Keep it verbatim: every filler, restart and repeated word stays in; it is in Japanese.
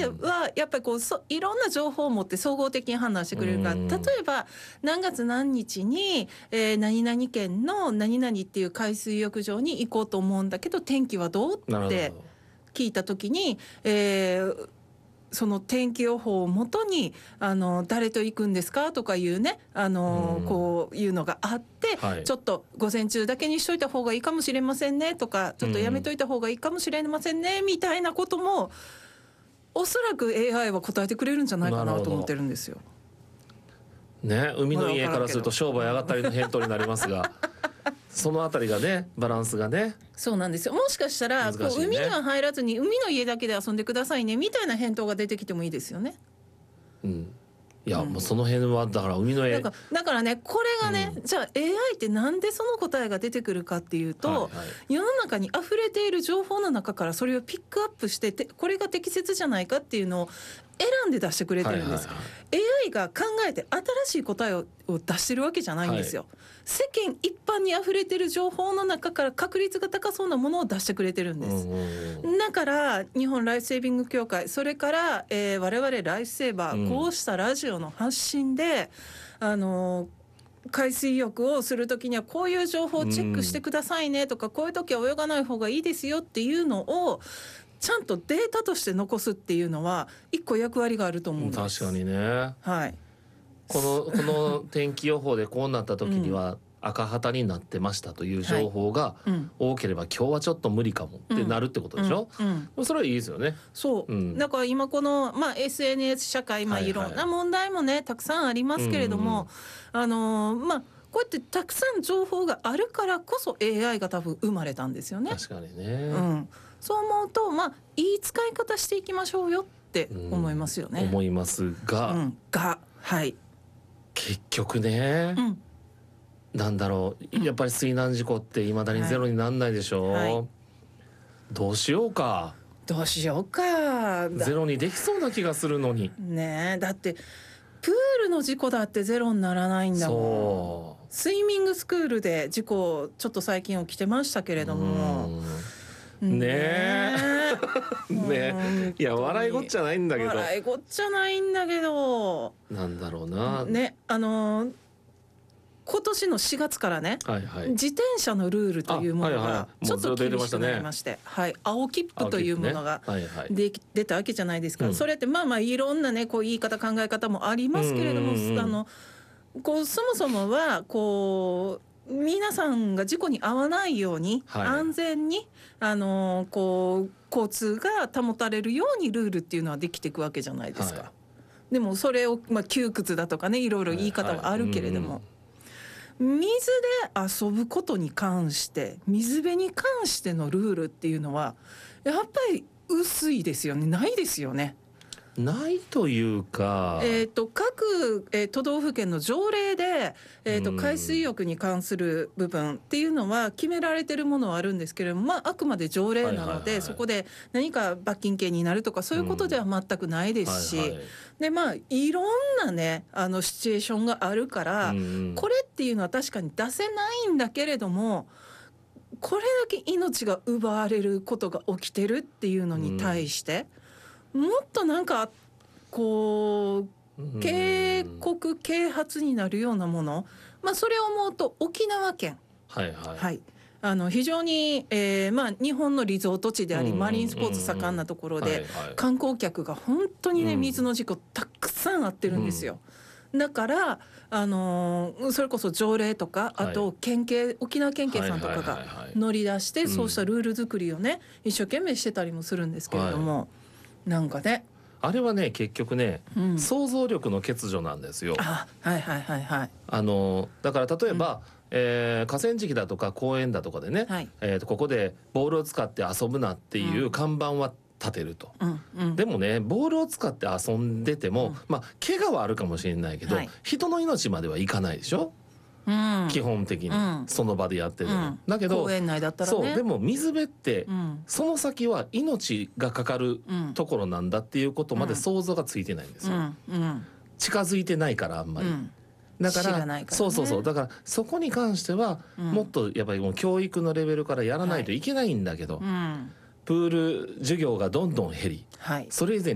はやっぱりこうそいろんな情報を持って総合的に判断してくれるから、例えば何月何日に、えー、何々県の何々っていう海水浴場に行こうと思うんだけど天気はどうって聞いた時に、えーその天気予報をもとにあの誰と行くんですかとかいうねあの、うん、こういうのがあって、はい、ちょっと午前中だけにしといた方がいいかもしれませんねとかちょっとやめといた方がいいかもしれませんね、うん、みたいなこともおそらく エーアイ は答えてくれるんじゃないかなと思ってるんですよ。 ね、海の家からすると商売上がったりの返答になりますがそのあたりがねバランスがねそうなんですよ。もしかしたら、ね、こう海には入らずに海の家だけで遊んでくださいねみたいな返答が出てきてもいいですよね。 うん、いや、うん、もうその辺はだから海の家だから、だからねこれがね、うん、じゃあ エーアイ ってなんでその答えが出てくるかっていうと、はいはい、世の中に溢れている情報の中からそれをピックアップしててこれが適切じゃないかっていうのを選んで出してくれてるんです、はいはいはい、エーアイ が考えて新しい答えを出してるわけじゃないんですよ、はい、世間一般に溢れてる情報の中から確率が高そうなものを出してくれてるんです、うん、だから日本ライフセービング協会それから、えー、我々ライフセーバー、うん、こうしたラジオの発信であの海水浴をするときにはこういう情報をチェックしてくださいねとか、うん、こういうときは泳がない方がいいですよっていうのをちゃんとデータとして残すっていうのは一個役割があると思うんです。 確かにね、 はい、 この、この天気予報でこうなった時には赤旗になってましたという情報が多ければ、はい、今日はちょっと無理かもってなるってことでしょ、うんうん、それはいいですよね。 そう、うん、だから今この、まあ、エスエヌエス 社会、まあ、いろんな問題もね、はいはい、たくさんありますけれども、うんうん、あのー、まあこうやってたくさん情報があるからこそ エーアイ が多分生まれたんですよね。 確かにね、 うん、そう思うと、まあ、いい使い方していきましょうよって思いますよね、 うん、思いますが、うん、 がはい結局ね、うん、なんだろうやっぱり水難事故っていまだにゼロになんないでしょ、はいはい、どうしようかどうしようかゼロにできそうな気がするのにねえだってプールの事故だってゼロにならないんだもん。スイミングスクールで事故ちょっと最近起きてましたけれどもねえねえいや笑いごっちゃないんだけど笑いごっちゃないんだけどなんだろうなねあのー今年のしがつからね、はいはい、自転車のルールというものがちょっと厳しくなりまして、はい、青切符というものがで出たわけじゃないですか、うん、それってまあまあいろんなねこう言い方考え方もありますけれども、うんうんうん、あのこうそもそもはこう皆さんが事故に遭わないように、はい、安全にあのこう交通が保たれるようにルールっていうのはできていくわけじゃないですか、はい、でもそれを、まあ、窮屈だとかねいろいろ言い方はあるけれども、はいはいうん、水で遊ぶことに関して水辺に関してのルールっていうのはやっぱり薄いですよねないですよねないというか、 えー、と各、えー、都道府県の条例で、えー、と海水浴に関する部分っていうのは決められてるものはあるんですけれども、まあ、あくまで条例なので、はいはいはい、そこで何か罰金刑になるとかそういうことでは全くないですし、うんはいはい、でまあいろんなねあのシチュエーションがあるから、うん、これっていうのは確かに出せないんだけれどもこれだけ命が奪われることが起きてるっていうのに対して、うん、もっとなんかこう警告啓発になるようなもの、まあ、それを思うと沖縄県、はいはいはい、あの非常に、えーまあ、日本のリゾート地でありマリンスポーツ盛んなところで観光客が本当にね水の事故たくさんあってるんですよ。だから、あのー、それこそ条例とかあと県警沖縄県警さんとかが乗り出してそうしたルール作りをね一生懸命してたりもするんですけれども、はい、なんかねあれはね結局ね、うん、想像力の欠如なんですよ。 あ、はいはいはいはい。 あのだから例えば、うんえー、河川敷だとか公園だとかでね、はいえー、とここでボールを使って遊ぶなっていう看板は立てると、うんうん、でもねボールを使って遊んでても、うん、まあ怪我はあるかもしれないけど、はい、人の命まではいかないでしょ、うん、基本的に、うん、その場でやってる、うん、だけど公園内だったらねそうでも水辺って、うん、その先は命がかかるところなんだっていうことまで想像がついてないんですよ、うんうん、近づいてないからあんまり、うんだから、知らないからね、そうそうそうだからそこに関しては、うん、もっとやっぱりもう教育のレベルからやらないといけないんだけど、はいうん、プール授業がどんどん減り、はい、それ以前